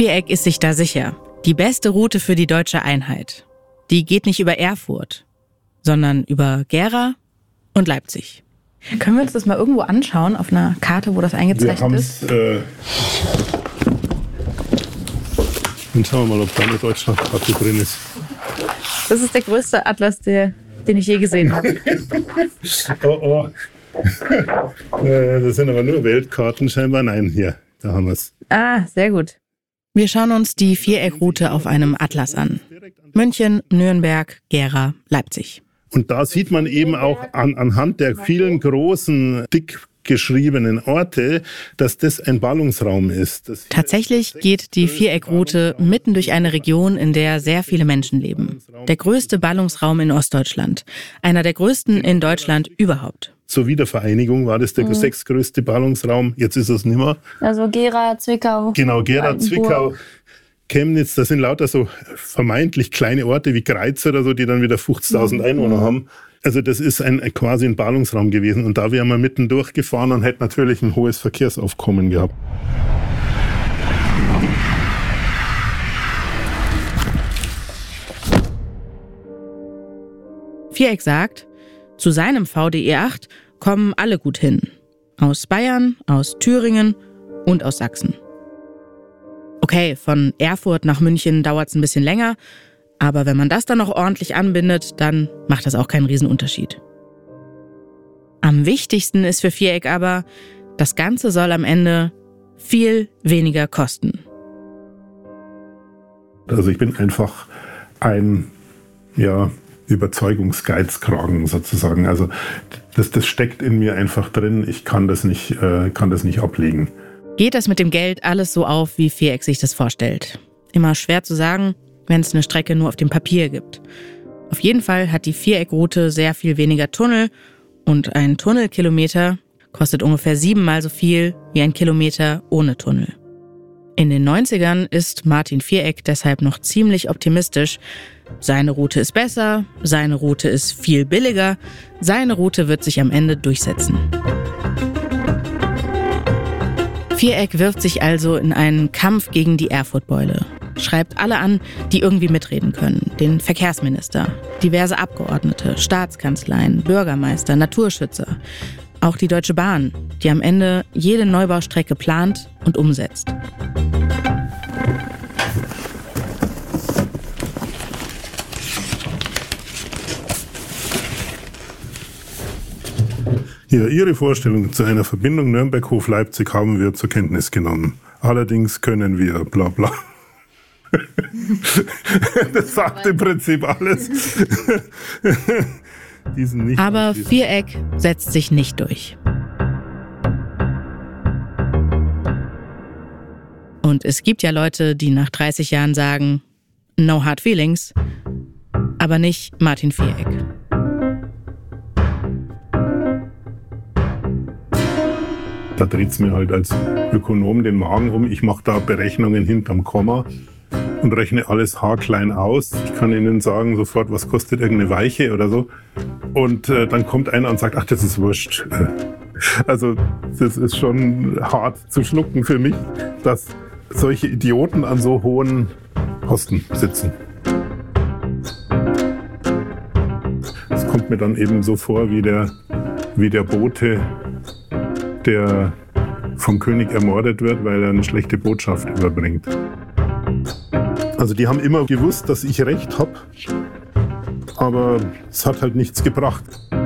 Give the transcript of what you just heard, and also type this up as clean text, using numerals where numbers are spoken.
Viereck ist sich da sicher. Die beste Route für die deutsche Einheit. Die geht nicht über Erfurt, sondern über Gera und Leipzig. Können wir uns das mal irgendwo anschauen, auf einer Karte, wo das eingezeichnet ist? Dann schauen wir mal, ob da eine Deutschlandkarte drin ist. Das ist der größte Atlas, den ich je gesehen habe. Oh. Das sind aber nur Weltkarten scheinbar. Nein, hier, da haben wir es. Ah, sehr gut. Wir schauen uns die Viereckroute auf einem Atlas an. München, Nürnberg, Gera, Leipzig. Und da sieht man eben auch anhand der vielen großen, dick geschriebenen Orte, dass das ein Ballungsraum ist. Tatsächlich geht die Viereckroute mitten durch eine Region, in der sehr viele Menschen leben. Der größte Ballungsraum in Ostdeutschland. Einer der größten in Deutschland überhaupt. Zur Wiedervereinigung war das der sechstgrößte Ballungsraum. Jetzt ist es nicht mehr. Also Gera, Zwickau. Genau, Gera, Zwickau, Chemnitz. Das sind lauter so vermeintlich kleine Orte wie Greiz oder so, die dann wieder 50.000 Einwohner haben. Also das ist quasi ein Ballungsraum gewesen. Und da wären wir mitten durchgefahren und hätten natürlich ein hohes Verkehrsaufkommen gehabt. Viereck sagt, zu seinem VDE 8 kommen alle gut hin. Aus Bayern, aus Thüringen und aus Sachsen. Okay, von Erfurt nach München dauert es ein bisschen länger, aber wenn man das dann noch ordentlich anbindet, dann macht das auch keinen Riesenunterschied. Am wichtigsten ist für Viereck aber, das Ganze soll am Ende viel weniger kosten. Also ich bin einfach ein, Überzeugungsgeizkragen sozusagen. Also das steckt in mir einfach drin. Ich kann das nicht ablegen. Geht das mit dem Geld alles so auf, wie Viereck sich das vorstellt? Immer schwer zu sagen, wenn es eine Strecke nur auf dem Papier gibt. Auf jeden Fall hat die Viereckroute sehr viel weniger Tunnel und ein Tunnelkilometer kostet ungefähr 7-mal so viel wie ein Kilometer ohne Tunnel. In den 90ern ist Martin Viereck deshalb noch ziemlich optimistisch. Seine Route ist besser, seine Route ist viel billiger, seine Route wird sich am Ende durchsetzen. Viereck wirft sich also in einen Kampf gegen die Erfurtbeule. Schreibt alle an, die irgendwie mitreden können. Den Verkehrsminister, diverse Abgeordnete, Staatskanzleien, Bürgermeister, Naturschützer. Auch die Deutsche Bahn, die am Ende jede Neubaustrecke plant und umsetzt. Ja, Ihre Vorstellung zu einer Verbindung Nürnberg-Hof-Leipzig haben wir zur Kenntnis genommen. Allerdings können wir bla bla. Das sagt im Prinzip alles. Aber Viereck setzt sich nicht durch. Und es gibt ja Leute, die nach 30 Jahren sagen, no hard feelings, aber nicht Martin Viereck. Da dreht es mir halt als Ökonom den Magen um. Ich mache da Berechnungen hinterm Komma und rechne alles haarklein aus. Ich kann Ihnen sagen sofort, was kostet irgendeine Weiche oder so. Und dann kommt einer und sagt, ach, das ist wurscht. Also das ist schon hart zu schlucken für mich, dass solche Idioten an so hohen Posten sitzen. Es kommt mir dann eben so vor wie der Bote, der vom König ermordet wird, weil er eine schlechte Botschaft überbringt. Also die haben immer gewusst, dass ich recht habe, aber es hat halt nichts gebracht.